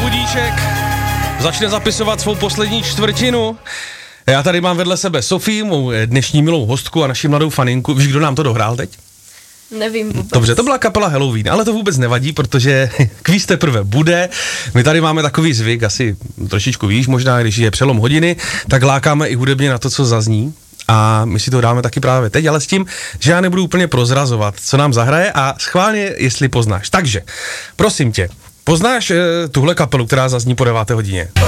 budíček začne zapisovat svou poslední čtvrtinu. Já tady mám vedle sebe Sofii, mou dnešní milou hostku a naši mladou faninku. Víš, kdo nám to dohrál teď? Nevím vůbec. Dobře, to byla kapela Halloween, ale to vůbec nevadí, protože kvíz teprve bude. My tady máme takový zvyk, asi trošičku víš, možná když je přelom hodiny, tak lákáme i hudebně na to, co zazní. A my si to dáme taky právě teď, ale s tím, že já nebudu úplně prozrazovat, co nám zahraje a schválně, jestli poznáš. Takže, prosím tě, poznáš tuhle kapelu, která zazní po 9. hodině?